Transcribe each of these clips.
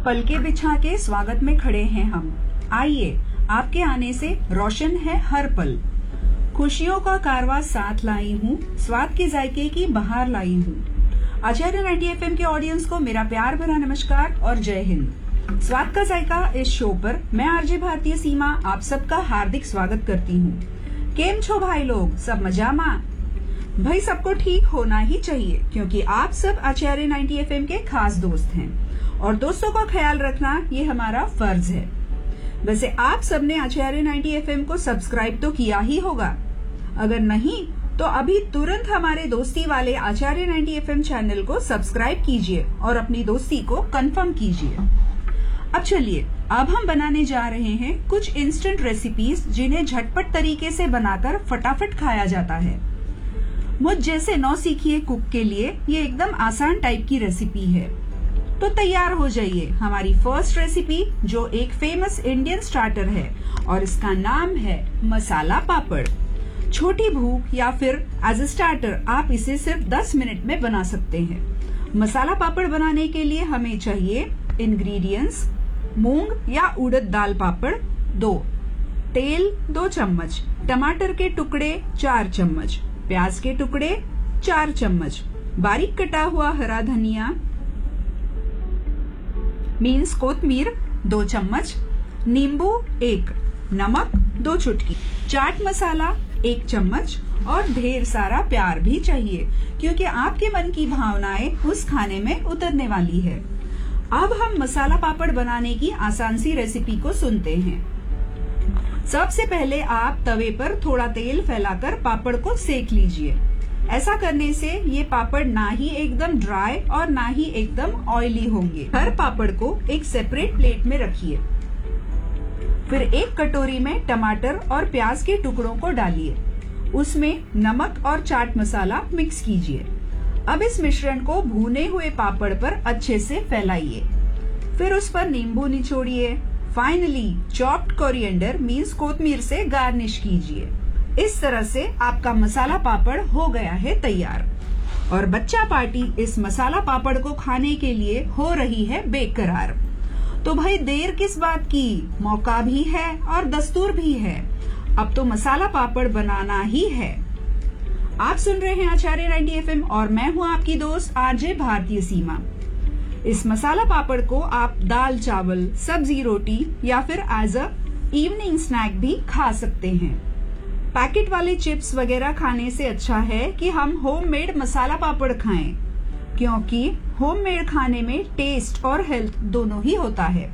पलके बिछा के स्वागत में खड़े हैं हम। आइए, आपके आने से रोशन है हर पल। खुशियों का कारवां साथ लाई हूँ, स्वाद के जायके की बहार लाई हूँ। आचार्य 90 FM के ऑडियंस को मेरा प्यार भरा नमस्कार और जय हिंद। स्वाद का जायका इस शो पर मैं आरजे भारतीय सीमा आप सबका हार्दिक स्वागत करती हूँ। केम छो भाई लोग, सब मजामा? भाई सबको ठीक होना ही चाहिए, क्योंकि आप सब आचार्य 90 FM के खास दोस्त हैं और दोस्तों का ख्याल रखना ये हमारा फर्ज है। वैसे आप सबने आचार्य 90 FM को सब्सक्राइब तो किया ही होगा। अगर नहीं तो अभी तुरंत हमारे दोस्ती वाले आचार्य 90 FM चैनल को सब्सक्राइब कीजिए और अपनी दोस्ती को कंफर्म कीजिए। अब चलिए, अब हम बनाने जा रहे हैं कुछ इंस्टेंट रेसिपीज जिन्हें झटपट तरीके से बनाकर फटाफट खाया जाता है। मुझ जैसे नौसिखिए कुक के लिए ये एकदम आसान टाइप की रेसिपी है। तो तैयार हो जाइए हमारी फर्स्ट रेसिपी, जो एक फेमस इंडियन स्टार्टर है और इसका नाम है मसाला पापड़। छोटी भूख या फिर एज ए स्टार्टर आप इसे सिर्फ 10 मिनट में बना सकते हैं। मसाला पापड़ बनाने के लिए हमें चाहिए इंग्रेडिएंट्स: मूंग या उड़द दाल पापड़ 2, तेल 2 चम्मच, टमाटर के टुकड़े 4 चम्मच, प्याज के टुकड़े 4 चम्मच, बारीक कटा हुआ हरा धनिया मीन्स कोतमीर 2 चम्मच, नींबू 1, नमक 2 चुटकी, चाट मसाला 1 चम्मच और ढेर सारा प्यार भी चाहिए, क्योंकि आपके मन की भावनाएं उस खाने में उतरने वाली है। अब हम मसाला पापड़ बनाने की आसान सी रेसिपी को सुनते हैं। सबसे पहले आप तवे पर थोड़ा तेल फैलाकर पापड़ को सेक लीजिए। ऐसा करने से ये पापड़ ना ही एकदम ड्राई और ना ही एकदम ऑयली होंगे। हर पापड़ को एक सेपरेट प्लेट में रखिए। फिर एक कटोरी में टमाटर और प्याज के टुकड़ों को डालिए। उसमें नमक और चाट मसाला मिक्स कीजिए। अब इस मिश्रण को भुने हुए पापड़ पर अच्छे से फैलाइए। फिर उस पर नींबू निचोड़िए। फाइनली चॉप्ड कोरिएंडर मीन्स कोतमीर से गार्निश कीजिए। इस तरह से आपका मसाला पापड़ हो गया है तैयार। और बच्चा पार्टी इस मसाला पापड़ को खाने के लिए हो रही है बेकरार। तो भाई देर किस बात की, मौका भी है और दस्तूर भी है। अब तो मसाला पापड़ बनाना ही है। आप सुन रहे हैं आचार्य 90 FM और मैं हूँ आपकी दोस्त आरजे भारतीय सीमा। इस मसाला पापड़ को आप दाल चावल, सब्जी रोटी या फिर एज अ इवनिंग स्नैक भी खा सकते हैं। पैकेट वाले चिप्स वगैरह खाने से अच्छा है कि हम होममेड मसाला पापड़ खाएं, क्योंकि होममेड खाने में टेस्ट और हेल्थ दोनों ही होता है।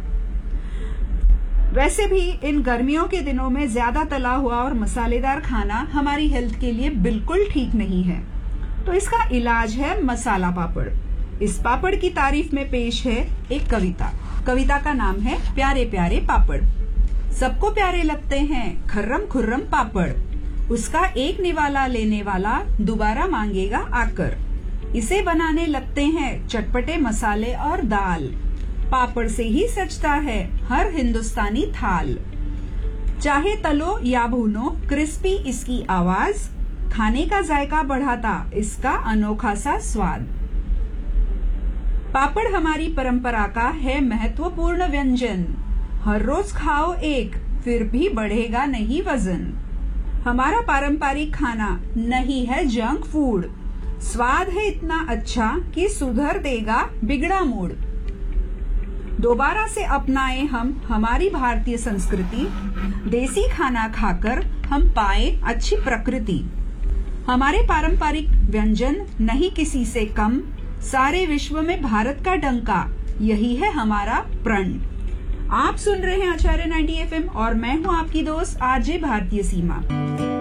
वैसे भी इन गर्मियों के दिनों में ज्यादा तला हुआ और मसालेदार खाना हमारी हेल्थ के लिए बिल्कुल ठीक नहीं है। तो इसका इलाज है मसाला पापड़। इस पापड़ की तारीफ में पेश है एक कविता। कविता का नाम है प्यारे प्यारे पापड़। सबको प्यारे लगते हैं खर्रम खुर्रम पापड़, उसका एक निवाला लेने वाला दोबारा मांगेगा आकर। इसे बनाने लगते हैं चटपटे मसाले और दाल, पापड़ से ही सजता है हर हिंदुस्तानी थाल। चाहे तलो या भूनो, क्रिस्पी इसकी आवाज, खाने का जायका बढ़ाता इसका अनोखा सा स्वाद। पापड़ हमारी परंपरा का है महत्वपूर्ण व्यंजन। हर रोज खाओ एक, फिर भी बढ़ेगा नहीं वजन। हमारा पारंपरिक खाना नहीं है जंक फूड, स्वाद है इतना अच्छा कि सुधर देगा बिगड़ा मूड। दोबारा से अपनाएं हम हमारी भारतीय संस्कृति, देसी खाना खाकर हम पाए अच्छी प्रकृति। हमारे पारंपरिक व्यंजन नहीं किसी से कम, सारे विश्व में भारत का डंका, यही है हमारा प्रण। आप सुन रहे हैं आचार्य 90 FM और मैं हूं आपकी दोस्त आरजे भारतीय सीमा।